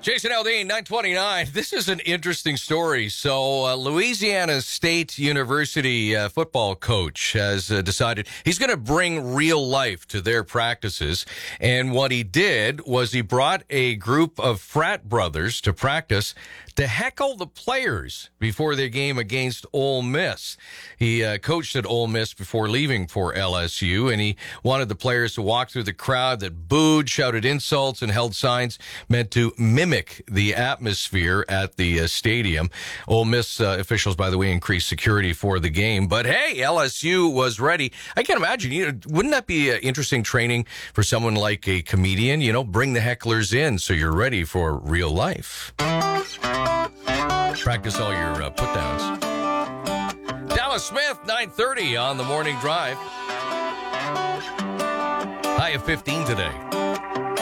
Jason Aldean, 929. This is an interesting story. So, Louisiana State University football coach has decided he's going to bring real life to their practices. And what he did was he brought a group of frat brothers to practice to heckle the players before their game against Ole Miss. He coached at Ole Miss before leaving for LSU, and he wanted the players to walk through the crowd that booed, shouted insults, and held signs meant to mimic the atmosphere at the stadium. Ole Miss officials, by the way, increased security for the game. But hey, LSU was ready. I can't imagine. Wouldn't that be interesting training for someone like a comedian? Bring the hecklers in so you're ready for real life. Practice all your put-downs. Dallas Smith, 9:30 on the morning drive. High of 15 today.